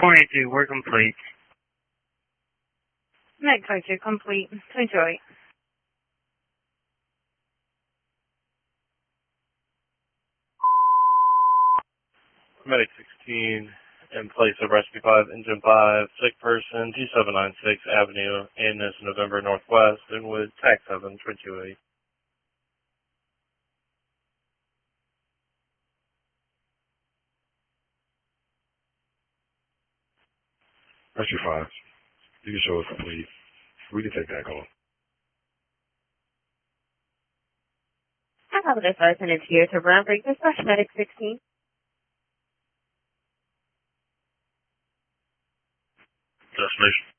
22, we're complete. Med 22, complete. 228. Medic 16, in place of Rescue 5, Engine 5, sick person, 2796 Avenue, Annis, November Northwest, Inwood, TAC 7, 228. Rescue 5, you can show us complete. We can take that call. I have this person is here to run break dispatch Medic 16. Destination.